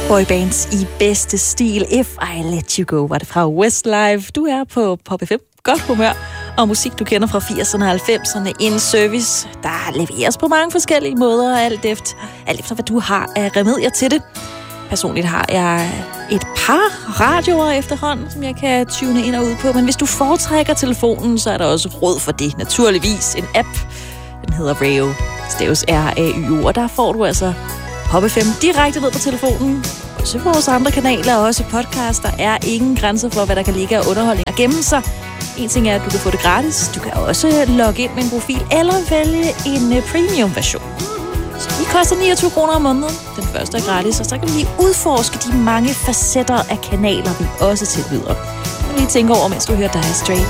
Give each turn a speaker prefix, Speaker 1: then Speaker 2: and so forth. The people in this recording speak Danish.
Speaker 1: Boybands i bedste stil. If I Let You Go var det fra Westlife. Du er på Pop FM. Godt humør. Og musik, du kender fra 80'erne og 90'erne. En service, der leveres på mange forskellige måder. Alt efter hvad du har af remedier til det. Personligt har jeg et par radioer efterhånden, som jeg kan tune ind og ud på. Men hvis du foretrækker telefonen, så er der også råd for det. Naturligvis en app. Den hedder Rayo. Staves R-A-Y-O. Og der får du altså Pop FM direkte ned på telefonen. Også vores andre kanaler og også podcast. Der er ingen grænser for, hvad der kan ligge af underholdning og gemme sig. En ting er, at du kan få det gratis. Du kan også logge ind med en profil eller vælge en premium-version. Så det koster 29 kroner om måneden. Den første er gratis, og så kan du lige udforske de mange facetter af kanaler, vi også tilbyder. Du lige tænke over, mens du hører Dire Straits.